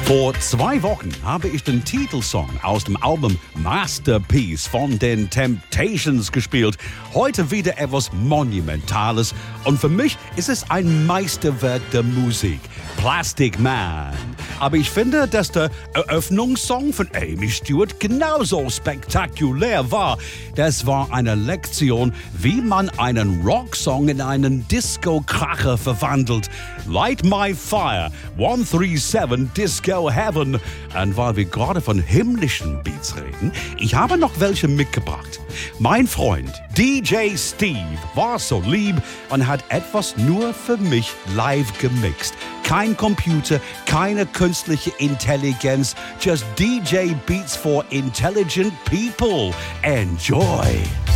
Vor 2 Wochen habe ich den Titelsong aus dem Album Masterpiece von den Temptations gespielt. Heute wieder etwas Monumentales und für mich ist es ein Meisterwerk der Musik. Plastic Man. Aber ich finde, dass der Eröffnungssong von Amy Stewart genauso spektakulär war. Das war eine Lektion, wie man einen Rocksong in einen Disco-Kracher verwandelt. Light My Fire, 137 Disco Heaven. Und weil wir gerade von himmlischen Beats reden, ich habe noch welche mitgebracht. Mein Freund DJ Steve war so lieb und hat etwas nur für mich live gemixt. Kein Computer, keine künstliche Intelligenz, just DJ Beats for intelligent people. Enjoy!